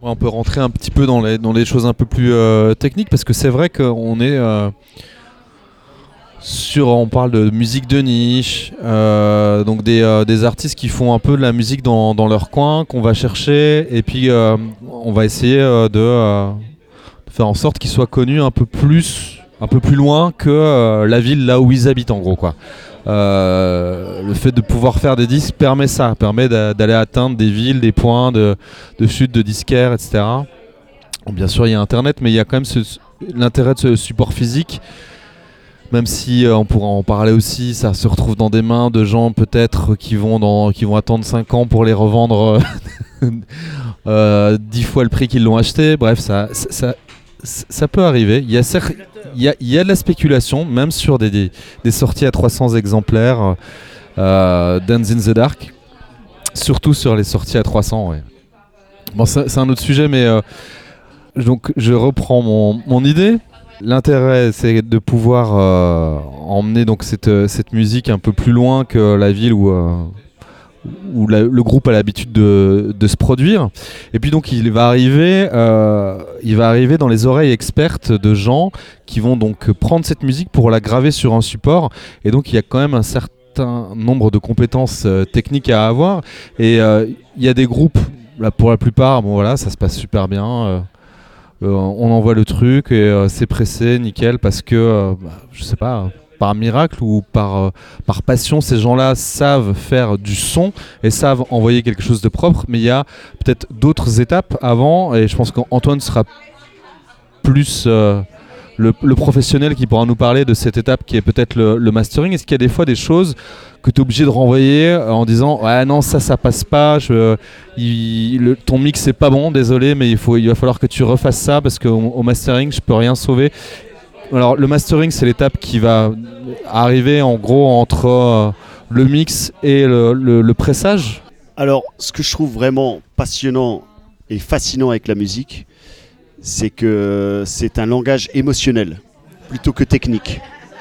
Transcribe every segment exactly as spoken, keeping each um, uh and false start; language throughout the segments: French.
Ouais, on peut rentrer un petit peu dans les, dans les choses un peu plus euh, techniques parce que c'est vrai qu'on est euh, sur, on parle de musique de niche, euh, donc des, euh, des artistes qui font un peu de la musique dans, dans leur coin, qu'on va chercher et puis euh, on va essayer euh, de, euh, de faire en sorte qu'ils soient connus un peu plus, un peu plus loin que euh, la ville là où ils habitent en gros quoi. Euh, le fait de pouvoir faire des disques permet ça, permet d'a- d'aller atteindre des villes, des points de, de chute de disquaires, et cetera. Bon, bien sûr, il y a Internet, mais il y a quand même ce, l'intérêt de ce support physique, même si euh, on pourra en parler aussi, ça se retrouve dans des mains de gens peut-être qui vont, dans, qui vont attendre cinq ans pour les revendre euh, euh, dix fois le prix qu'ils l'ont acheté. Bref, ça, ça, ça, ça peut arriver. Il y a certes Il y, a, il y a de la spéculation, même sur des, des, des sorties à trois cents exemplaires, euh, Dance in the Dark, surtout sur les sorties à trois cents. Ouais. Bon, c'est, c'est un autre sujet, mais euh, donc je reprends mon, mon idée. L'intérêt, c'est de pouvoir euh, emmener donc cette, cette musique un peu plus loin que la ville où, euh, où la, le groupe a l'habitude de, de se produire. Et puis donc il va arriver, euh, il va arriver dans les oreilles expertes de gens qui vont donc prendre cette musique pour la graver sur un support. Et donc il y a quand même un certain nombre de compétences euh, techniques à avoir. Et euh, il y a des groupes, là, pour la plupart, bon voilà, ça se passe super bien. Euh, euh, on envoie le truc et euh, c'est pressé, nickel, parce que, euh, bah, je sais pas... par miracle ou par, euh, par passion, ces gens-là savent faire du son et savent envoyer quelque chose de propre, mais il y a peut-être d'autres étapes avant, et je pense qu'Antoine sera plus euh, le, le professionnel qui pourra nous parler de cette étape qui est peut-être le, le mastering. Est-ce qu'il y a des fois des choses que tu es obligé de renvoyer en disant « ouais non, ça, ça passe pas, je, il, le, ton mix c'est pas bon, désolé, mais il, faut, il va falloir que tu refasses ça parce qu'au au mastering, je peux rien sauver ». Alors le mastering, c'est l'étape qui va arriver en gros entre euh, le mix et le, le, le pressage. Alors ce que je trouve vraiment passionnant et fascinant avec la musique, c'est que c'est un langage émotionnel plutôt que technique.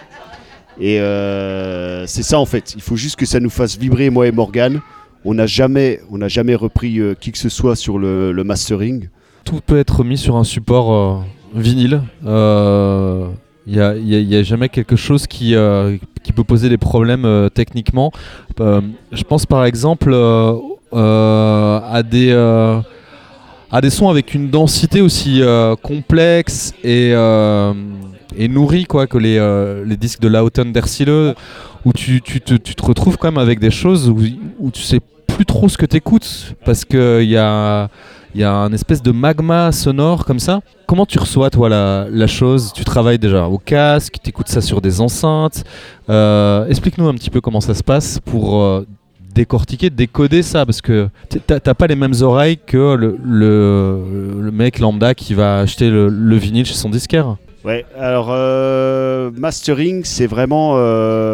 Et euh, c'est ça en fait, il faut juste que ça nous fasse vibrer, moi et Morgane. On n'a jamais, on n'a jamais repris euh, qui que ce soit sur le, le mastering. Tout peut être mis sur un support euh, vinyle. Euh... Il n'y a, a, a jamais quelque chose qui, euh, qui peut poser des problèmes euh, techniquement. Euh, je pense par exemple euh, euh, à, des, euh, à des sons avec une densité aussi euh, complexe et, euh, et nourrie quoi, que les, euh, les disques de Lauten der Seele, où tu, tu, te, tu te retrouves quand même avec des choses où, où tu sais plus trop ce que tu écoutes parce qu'il y a... Il y a un espèce de magma sonore comme ça. Comment tu reçois toi la, la chose ? Tu travailles déjà au casque, tu écoutes ça sur des enceintes. Euh, explique-nous un petit peu comment ça se passe pour euh, décortiquer, décoder ça. Parce que t'as, t'as pas les mêmes oreilles que le, le, le mec lambda qui va acheter le, le vinyle chez son disquaire. Ouais, alors euh, mastering, c'est vraiment... Euh,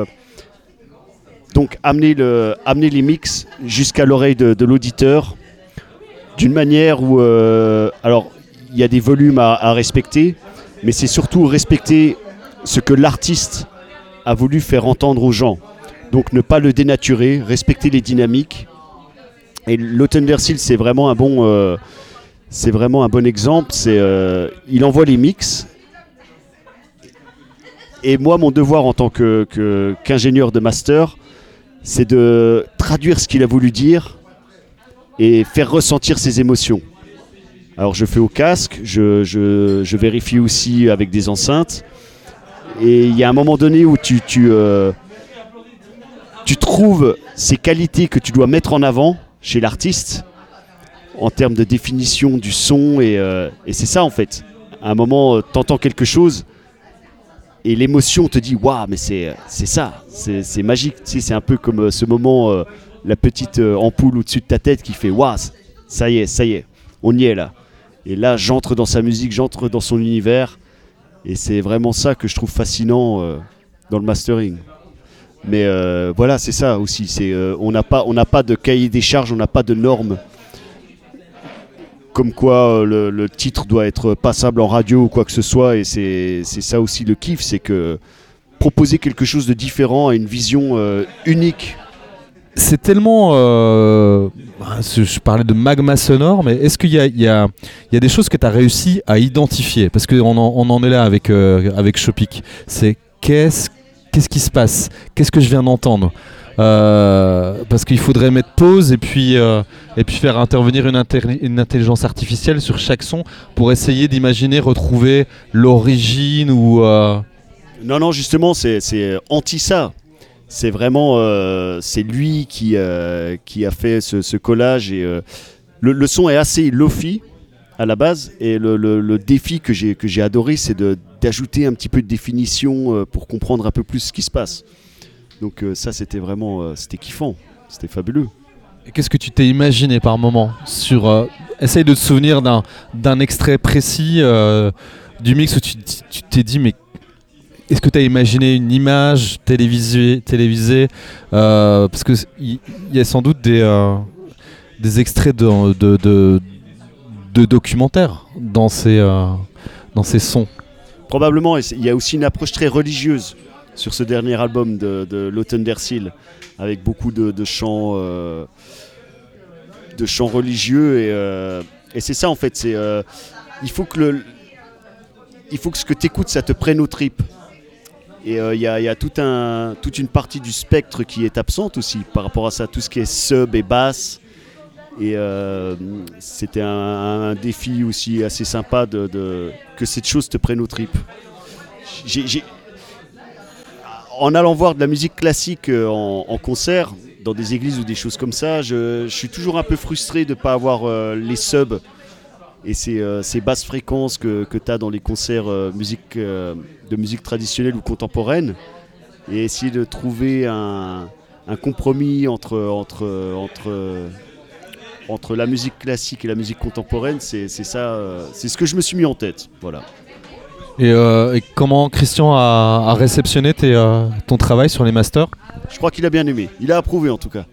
donc amener, le, amener les mix jusqu'à l'oreille de, de l'auditeur. D'une manière où, euh, alors, il y a des volumes à, à respecter, mais c'est surtout respecter ce que l'artiste a voulu faire entendre aux gens. Donc, ne pas le dénaturer, respecter les dynamiques. Et Lauten der Seele, c'est vraiment un bon, euh, c'est vraiment un bon exemple. C'est, euh, il envoie les mix. Et moi, mon devoir en tant que, que, qu'ingénieur de master, c'est de traduire ce qu'il a voulu dire et faire ressentir ses émotions. Alors je fais au casque, je, je, je vérifie aussi avec des enceintes, et il y a un moment donné où tu, tu, euh, tu trouves ces qualités que tu dois mettre en avant chez l'artiste, en termes de définition du son, et, euh, et c'est ça en fait. À un moment, tu entends quelque chose, et l'émotion te dit « Waouh, mais c'est, c'est ça, c'est, c'est magique ». Tu sais, c'est un peu comme euh, ce moment... Euh, la petite euh, ampoule au-dessus de ta tête qui fait « Waouh, ça y est, ça y est, on y est là ». Et là, j'entre dans sa musique, j'entre dans son univers. Et c'est vraiment ça que je trouve fascinant euh, dans le mastering. Mais euh, voilà, c'est ça aussi. C'est, euh, on n'a pas, on n'a pas de cahier des charges, on n'a pas de normes. Comme quoi euh, le, le titre doit être passable en radio ou quoi que ce soit. Et c'est, c'est ça aussi le kiff, c'est que proposer quelque chose de différent à une vision euh, unique c'est tellement... Euh, je parlais de magma sonore, mais est-ce qu'il y a, il y a, il y a des choses que tu as réussi à identifier? Parce qu'on en, on en est là avec, euh, avec Chopic. C'est qu'est-ce, qu'est-ce qui se passe? Qu'est-ce que je viens d'entendre? Euh, parce qu'il faudrait mettre pause et puis, euh, et puis faire intervenir une, inter- une intelligence artificielle sur chaque son pour essayer d'imaginer, retrouver l'origine ou... Euh... Non, non, justement, c'est, c'est anti ça. C'est vraiment, euh, c'est lui qui, euh, qui a fait ce, ce collage et euh, le, le son est assez lofi à la base et le, le, le défi que j'ai, que j'ai adoré, c'est de, d'ajouter un petit peu de définition euh, pour comprendre un peu plus ce qui se passe. Donc euh, ça, c'était vraiment, euh, c'était kiffant, c'était fabuleux. Et qu'est-ce que tu t'es imaginé par moment sur, euh, essaye de te souvenir d'un, d'un extrait précis euh, du mix où tu, tu t'es dit mais est-ce que tu as imaginé une image télévisée, télévisée euh, parce qu'il y, y a sans doute des, euh, des extraits de, de, de, de documentaires dans ces, euh, dans ces sons. Probablement, il y a aussi une approche très religieuse sur ce dernier album de, de l'Automne d'Ercil, avec beaucoup de, de, chants, euh, de chants religieux. Et, euh, et c'est ça en fait, c'est, euh, il faut que le, il faut que ce que tu écoutes, ça te prenne aux tripes. Et il euh, y a, y a tout un, toute une partie du spectre qui est absente aussi par rapport à ça, tout ce qui est sub et basse. Et euh, c'était un, un défi aussi assez sympa de, de, que cette chose te prenne aux tripes. J'ai, j'ai, en allant voir de la musique classique en, en concert, dans des églises ou des choses comme ça, je, je suis toujours un peu frustré de ne pas avoir euh, les subs et ces, euh, ces basses fréquences que, que tu as dans les concerts euh, musique, euh, de musique traditionnelle ou contemporaine, et essayer de trouver un, un compromis entre, entre, entre, entre la musique classique et la musique contemporaine, c'est, c'est, ça, euh, c'est ce que je me suis mis en tête. Voilà. Et, euh, et comment Christian a, a réceptionné tes, euh, ton travail sur les masters? Je crois qu'il a bien aimé, il a approuvé en tout cas.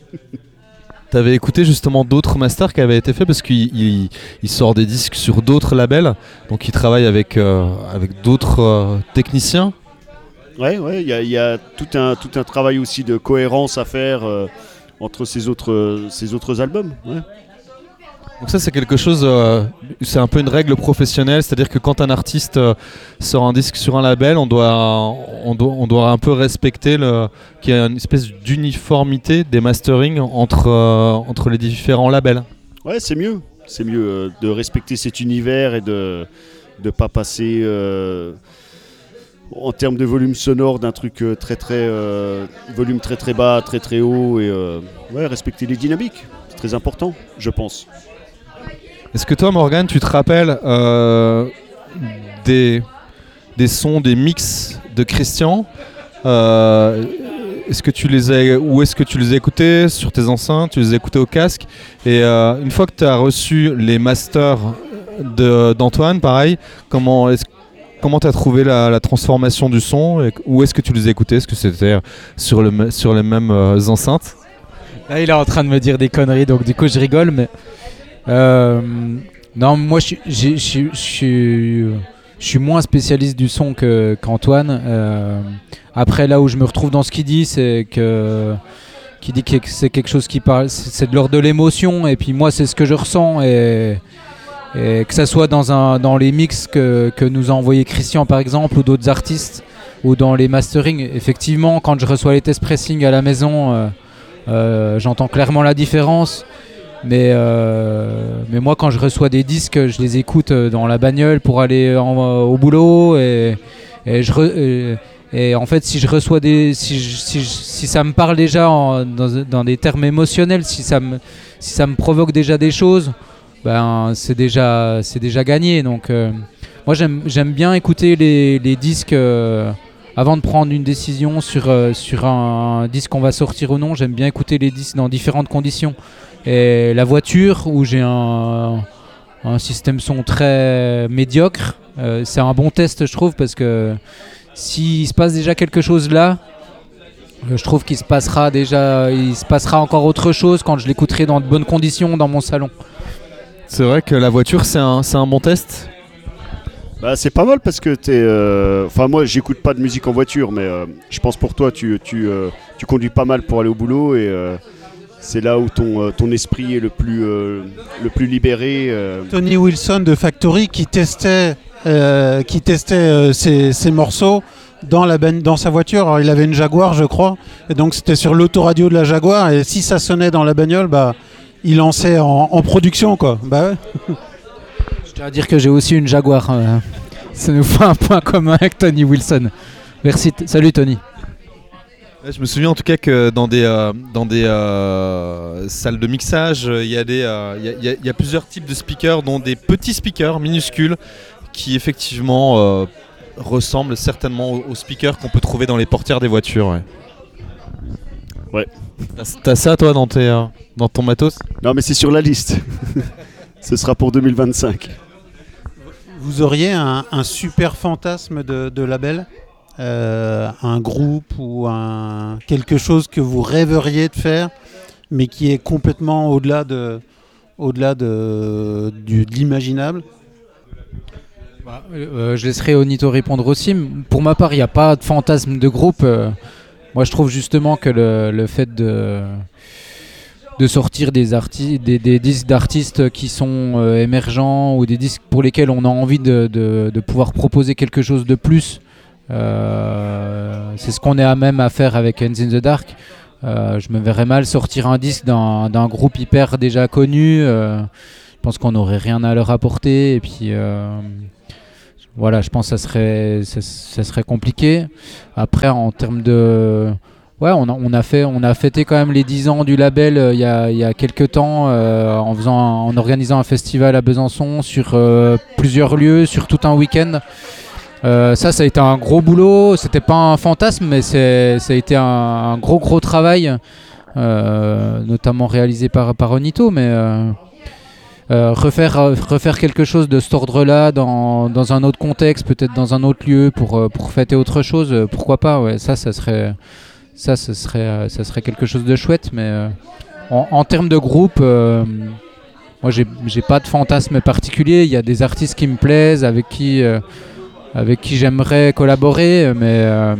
T'avais écouté justement d'autres masters qui avaient été faits parce qu'il il, il sort des disques sur d'autres labels, donc il travaille avec, euh, avec d'autres euh, techniciens. Ouais, ouais, il y a, y a tout, un, tout un travail aussi de cohérence à faire euh, entre ces autres, euh, ces autres albums. Ouais. Donc ça c'est quelque chose, euh, c'est un peu une règle professionnelle, c'est-à-dire que quand un artiste euh, sort un disque sur un label, on doit, on doit, on doit un peu respecter le, qu'il y a une espèce d'uniformité des masterings entre, euh, entre les différents labels. Ouais, c'est mieux, c'est mieux euh, de respecter cet univers et de ne pas passer euh, en termes de volume sonore d'un truc euh, très très euh, volume très très bas, très très haut et euh, ouais, respecter les dynamiques, c'est très important, je pense. Est-ce que toi, Morgane, tu te rappelles euh, des, des sons, des mix de Christian euh, est-ce que tu les as, où est-ce que tu les as écoutés? Sur tes enceintes? Tu les as écoutés au casque? Et euh, une fois que tu as reçu les masters de, d'Antoine, pareil, comment est-ce Comment tu as trouvé la, la transformation du son et où est-ce que tu les as écoutés? Est-ce que c'était sur, le, sur les mêmes euh, enceintes? Là, il est en train de me dire des conneries, donc du coup, je rigole. Mais euh, non, moi, je, je, je, je, je suis moins spécialiste du son que, qu'Antoine. Euh, après, là où je me retrouve dans ce qu'il dit, c'est que qu'il dit que c'est quelque chose qui parle, c'est de l'ordre de l'émotion. Et puis moi, c'est ce que je ressens. Et Et que ça soit dans, un, dans les mix que, que nous a envoyé Christian par exemple ou d'autres artistes ou dans les masterings, effectivement quand je reçois les test pressing à la maison euh, euh, j'entends clairement la différence, mais, euh, mais moi quand je reçois des disques je les écoute dans la bagnole pour aller en, au boulot et, et, je re, et, et en fait si je reçois des si, je, si, je, si ça me parle déjà en, dans, dans des termes émotionnels, si ça me, si ça me provoque déjà des choses, ben, c'est déjà, c'est déjà gagné. Donc, euh, moi, j'aime, j'aime bien écouter les, les disques euh, avant de prendre une décision sur, euh, sur un, un disque qu'on va sortir ou non. J'aime bien écouter les disques dans différentes conditions. Et la voiture, où j'ai un, un système son très médiocre, euh, c'est un bon test, je trouve, parce que s'il se passe déjà quelque chose là, euh, je trouve qu'il se passera déjà, il se passera encore autre chose quand je l'écouterai dans de bonnes conditions dans mon salon. C'est vrai que la voiture, c'est un, c'est un bon test. Bah, c'est pas mal parce que t'es. euh, Enfin, moi, j'écoute pas de musique en voiture, mais euh, je pense pour toi, tu, tu, euh, tu conduis pas mal pour aller au boulot et euh, c'est là où ton, euh, ton esprit est le plus, euh, le plus libéré. euh. Tony Wilson de Factory qui testait, euh, qui testait euh, ses, ses morceaux dans, la ben- dans sa voiture. Alors, il avait une Jaguar, je crois, et donc c'était sur l'autoradio de la Jaguar. Et si ça sonnait dans la bagnole, bah, il lançait en, en production, quoi. Bah, ouais. Je tiens à dire que j'ai aussi une Jaguar. euh, ça nous fait un point commun avec Tony Wilson. Merci. T- Salut Tony. Ouais, je me souviens en tout cas que dans des, euh, dans des euh, salles de mixage, euh, il y, a des, euh, il y a- il y a- il y a plusieurs types de speakers, dont des petits speakers minuscules qui effectivement euh, ressemblent certainement aux, aux speakers qu'on peut trouver dans les portières des voitures. Ouais. Ouais. T'as, t'as ça toi dans, tes, euh, dans ton matos? Non, mais c'est sur la liste. Ce sera pour deux mille vingt-cinq. Vous auriez un, un super fantasme de, de label, euh, un groupe ou un, quelque chose que vous rêveriez de faire, mais qui est complètement au-delà de, au-delà de, du, de l'imaginable. Bah, euh, je laisserai Onito répondre aussi. Pour ma part, il n'y a pas de fantasme de groupe. Euh, moi, je trouve justement que le, le fait de, de sortir des, arti- des, des disques d'artistes qui sont euh, émergents ou des disques pour lesquels on a envie de, de, de pouvoir proposer quelque chose de plus, euh, c'est ce qu'on est à même à faire avec Hands in the Dark. Euh, je me verrais mal sortir un disque d'un, d'un groupe hyper déjà connu. Euh, je pense qu'on n'aurait rien à leur apporter. Et puis... Euh, Voilà, je pense que ça serait, ça, ça serait compliqué. Après, en termes de... Ouais, on a, on a, fait, on a fêté quand même les dix ans du label euh, il y, a, il y a quelques temps euh, en, faisant un- en organisant un festival à Besançon sur euh, plusieurs lieux, sur tout un week-end. Euh, ça, ça a été un gros boulot. C'était pas un fantasme, mais c'est, ça a été un, un gros, gros travail, euh, notamment réalisé par, par Onito. Mais... Euh, Euh, refaire, euh, refaire quelque chose de cet ordre-là dans, dans un autre contexte, peut-être dans un autre lieu pour, euh, pour fêter autre chose, euh, pourquoi pas, ouais, ça, ça serait, ça, ça serait, euh, ça serait quelque chose de chouette, mais euh, en, en termes de groupe, euh, moi j'ai, j'ai pas de fantasme particulier, il y a des artistes qui me plaisent, avec qui, euh, avec qui j'aimerais collaborer, mais euh,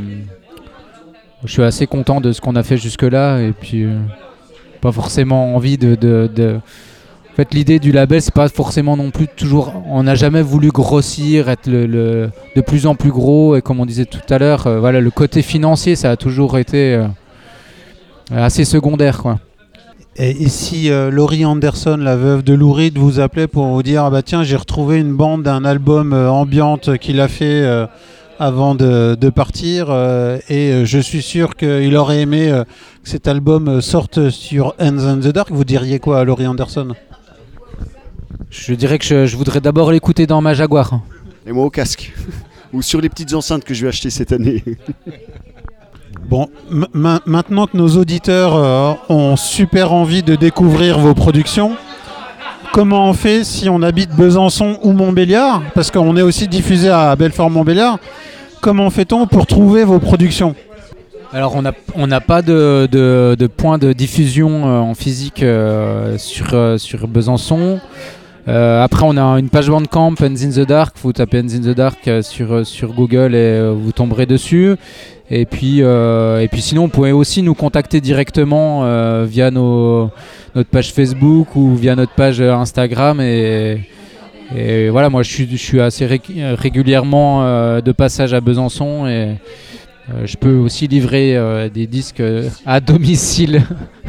je suis assez content de ce qu'on a fait jusque-là, et puis euh, pas forcément envie de... de, de En fait, l'idée du label, c'est pas forcément non plus toujours. On n'a jamais voulu grossir, être le, le, de plus en plus gros. Et comme on disait tout à l'heure, euh, voilà, le côté financier, ça a toujours été euh, assez secondaire, quoi. Et, et si euh, Laurie Anderson, la veuve de Lou Reed, vous appelait pour vous dire ah bah tiens, j'ai retrouvé une bande d'un album euh, ambiante qu'il a fait euh, avant de, de partir euh, et euh, je suis sûr qu'il aurait aimé euh, que cet album sorte sur Hands in the Dark, vous diriez quoi à Laurie Anderson? Je dirais que je, je voudrais d'abord l'écouter dans ma Jaguar. Et moi au casque. Ou sur les petites enceintes que je vais acheter cette année. Bon, m- ma- maintenant que nos auditeurs euh, ont super envie de découvrir vos productions, comment on fait si on habite Besançon ou Montbéliard? Parce qu'on est aussi diffusé à Belfort-Montbéliard. Comment fait-on pour trouver vos productions? Alors on n'a on n'a pas de, de, de point de diffusion euh, en physique euh, sur, euh, sur Besançon. Euh, après on a une page Bandcamp, Hands in the Dark, vous tapez Hands in the Dark euh, sur, euh, sur Google et euh, vous tomberez dessus. Et puis, euh, et puis sinon vous pouvez aussi nous contacter directement euh, via nos, notre page Facebook ou via notre page Instagram. Et, et voilà, moi je suis, je suis assez ré- régulièrement euh, de passage à Besançon et Euh, je peux aussi livrer euh, des disques euh, à domicile.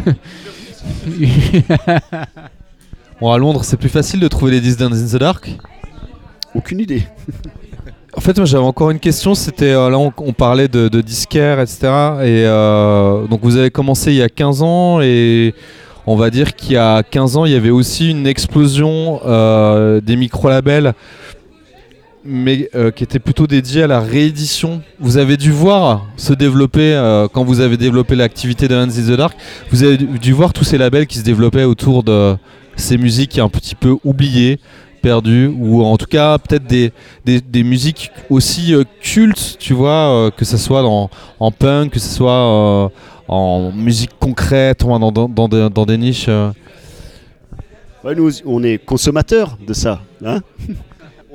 Bon, à Londres, c'est plus facile de trouver les disques d'Hands in the Dark. Aucune idée. En fait, moi j'avais encore une question, c'était euh, là on, on parlait de, de disquaires, et cetera. Et euh, donc vous avez commencé il y a quinze ans et on va dire qu'il y a quinze ans, il y avait aussi une explosion euh, des micro-labels, mais euh, qui était plutôt dédié à la réédition. Vous avez dû voir se développer, euh, quand vous avez développé l'activité de Hands in the Dark, vous avez dû voir tous ces labels qui se développaient autour de ces musiques un petit peu oubliées, perdues, ou en tout cas peut-être des, des, des musiques aussi euh, cultes, tu vois, euh, que ce soit dans, en punk, que ce soit euh, en musique concrète, ou dans, dans, dans, des, dans des niches. Euh. Ouais, nous, on est consommateurs de ça. Hein.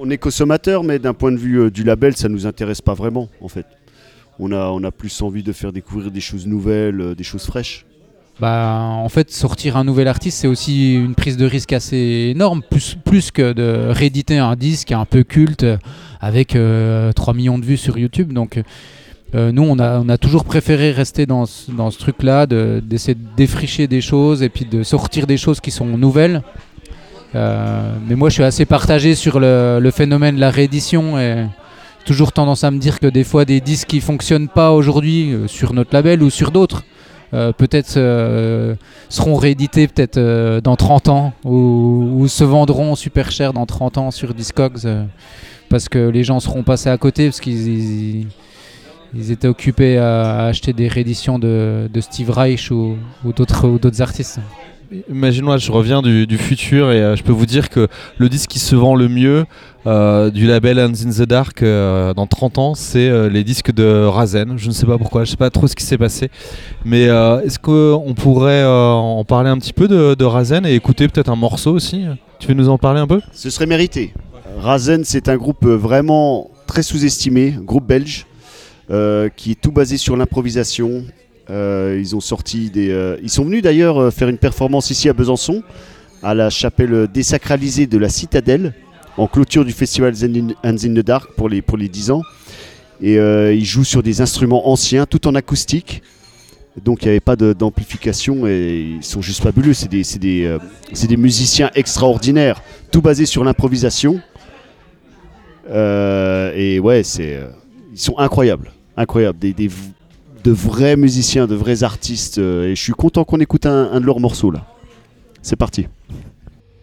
On est consommateur, mais d'un point de vue euh, du label, ça nous intéresse pas vraiment, en fait. On a, on a plus envie de faire découvrir des choses nouvelles, euh, des choses fraîches. Bah, en fait, sortir un nouvel artiste, c'est aussi une prise de risque assez énorme, plus, plus que de rééditer un disque un peu culte avec euh, trois millions de vues sur YouTube. Donc, euh, nous, on a, on a toujours préféré rester dans ce, dans ce truc-là, de, d'essayer de défricher des choses et puis de sortir des choses qui sont nouvelles. Euh, mais moi, je suis assez partagé sur le, le phénomène de la réédition et j'ai toujours tendance à me dire que des fois, des disques qui ne fonctionnent pas aujourd'hui euh, sur notre label ou sur d'autres, Euh, peut-être euh, seront réédités peut-être euh, dans trente ans ou, ou se vendront super cher dans trente ans sur Discogs euh, parce que les gens seront passés à côté parce qu'ils ils, ils étaient occupés à, à acheter des rééditions de, de Steve Reich ou, ou, d'autres, ou d'autres artistes. Imaginez-moi, je reviens du, du futur et euh, je peux vous dire que le disque qui se vend le mieux euh, du label Hands in the Dark euh, dans trente ans, c'est euh, les disques de Razen. Je ne sais pas pourquoi, je ne sais pas trop ce qui s'est passé. Mais euh, est-ce qu'on pourrait euh, en parler un petit peu de, de Razen et écouter peut-être un morceau aussi? Tu veux nous en parler un peu? Ce serait mérité. Razen, c'est un groupe vraiment très sous-estimé, un groupe belge, euh, qui est tout basé sur l'improvisation. Euh, ils ont sorti des. Euh, ils sont venus d'ailleurs euh, faire une performance ici à Besançon, à la chapelle désacralisée de la Citadelle, en clôture du festival Hands in the Dark pour les, pour les dix ans. Et euh, ils jouent sur des instruments anciens, tout en acoustique. Donc il n'y avait pas de, d'amplification et ils sont juste fabuleux. C'est des, c'est des, euh, c'est des musiciens extraordinaires, tout basé sur l'improvisation. Euh, et ouais, c'est, euh, ils sont incroyables, incroyables. Des, des, de vrais musiciens, de vrais artistes. Euh, et je suis content qu'on écoute un, un de leurs morceaux là. C'est parti.